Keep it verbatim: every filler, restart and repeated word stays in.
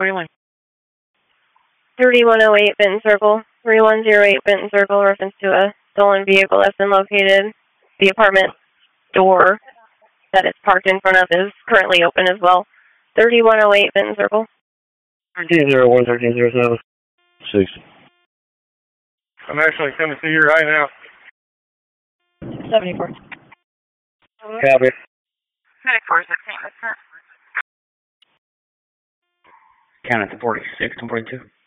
forty-one. thirty-one oh eight Benton Circle. thirty-one oh eight Benton Circle, reference to a stolen vehicle that's been located. The apartment door that it's parked in front of is currently open as well. thirty-one oh eight Benton Circle. thirteen oh one, thirteen oh seven. six. I'm actually coming to you right now. seventy-four. Copy. seventy-four, sixteen. Count it to forty-six and forty-two.